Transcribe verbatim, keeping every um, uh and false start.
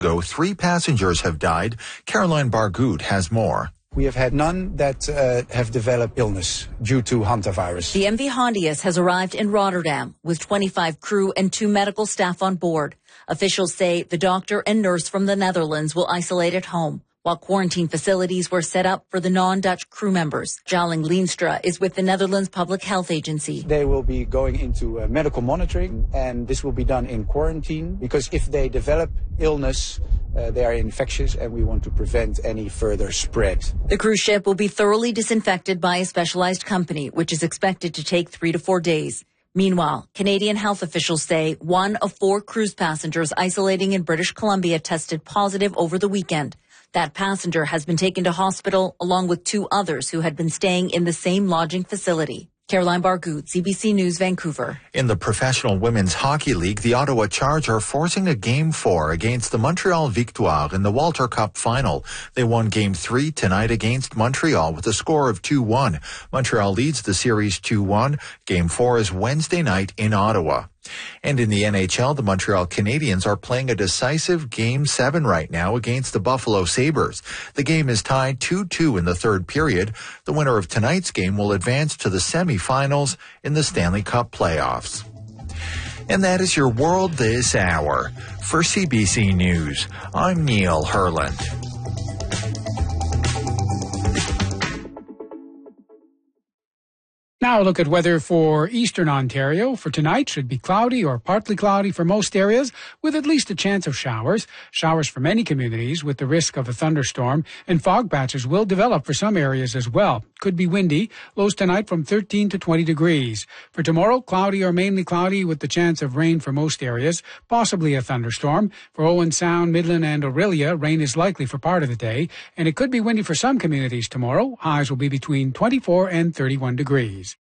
ago, three passengers have died. Caroline Bargout has more. We have had none that uh, have developed illness due to hantavirus. The M V Hondius has arrived in Rotterdam with twenty-five crew and two medical staff on board. Officials say the doctor and nurse from the Netherlands will isolate at home, while quarantine facilities were set up for the non-Dutch crew members. Jalling Leenstra is with the Netherlands Public Health Agency. They will be going into uh, medical monitoring, and this will be done in quarantine, because if they develop illness, uh, they are infectious, and we want to prevent any further spread. The cruise ship will be thoroughly disinfected by a specialized company, which is expected to take three to four days. Meanwhile, Canadian health officials say one of four cruise passengers isolating in British Columbia tested positive over the weekend. That passenger has been taken to hospital along with two others who had been staying in the same lodging facility. Caroline Bargout, C B C News, Vancouver. In the Professional Women's Hockey League, the Ottawa Charge are forcing a Game four against the Montreal Victoire in the Walter Cup final. They won Game three tonight against Montreal with a score of two one. Montreal leads the series two one. Game four is Wednesday night in Ottawa. And in the N H L, the Montreal Canadiens are playing a decisive Game seven right now against the Buffalo Sabres. The game is tied two two in the third period. The winner of tonight's game will advance to the semifinals in the Stanley Cup playoffs. And that is your world this hour. For C B C News, I'm Neil Herland. Now a look at weather for eastern Ontario. For tonight, should be cloudy or partly cloudy for most areas, with at least a chance of showers. Showers for many communities with the risk of a thunderstorm, and fog patches will develop for some areas as well. Could be windy. Lows tonight from thirteen to twenty degrees. For tomorrow, cloudy or mainly cloudy with the chance of rain for most areas, possibly a thunderstorm. For Owen Sound, Midland, and Orillia, rain is likely for part of the day, and it could be windy for some communities tomorrow. Highs will be between twenty-four and thirty-one degrees.